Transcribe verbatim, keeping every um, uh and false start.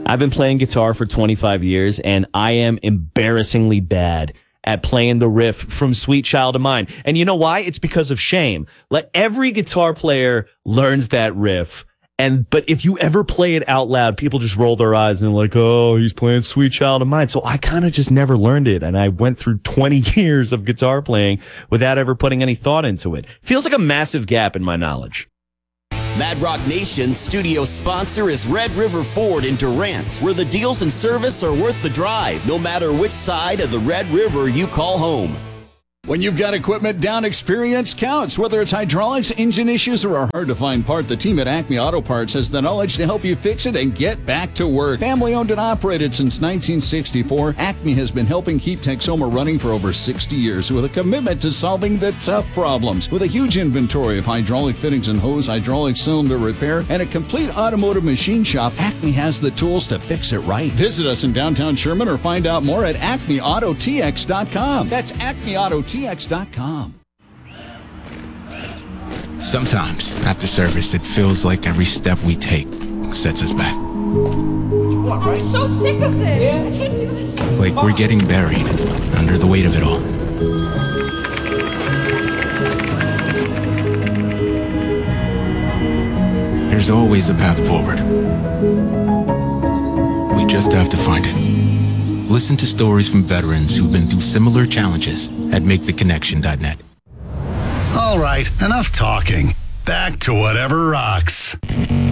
I've been playing guitar for twenty-five years, and I am embarrassingly bad at playing the riff from Sweet Child of Mine. And you know why? It's because of shame. Like, every guitar player learns that riff. And, but if you ever play it out loud, people just roll their eyes and they're like, oh, he's playing Sweet Child of Mine. So I kind of just never learned it. And I went through twenty years of guitar playing without ever putting any thought into it. Feels like a massive gap in my knowledge. Mad Rock Nation's studio sponsor is Red River Ford in Durant, where the deals and service are worth the drive, no matter which side of the Red River you call home. When you've got equipment down, experience counts. Whether it's hydraulics, engine issues, or a hard-to-find part, the team at Acme Auto Parts has the knowledge to help you fix it and get back to work. Family-owned and operated since nineteen sixty-four, Acme has been helping keep Texoma running for over sixty years with a commitment to solving the tough problems. With a huge inventory of hydraulic fittings and hose, hydraulic cylinder repair, and a complete automotive machine shop, Acme has the tools to fix it right. Visit us in downtown Sherman or find out more at acme auto t x dot com. That's acme auto t x dot com. Sometimes, after service, it feels like every step we take sets us back. I'm so sick of this. I can't do this. Like we're getting buried under the weight of it all. There's always a path forward. We just have to find it. Listen to stories from veterans who've been through similar challenges at make the connection dot net. All right, enough talking. Back to whatever rocks.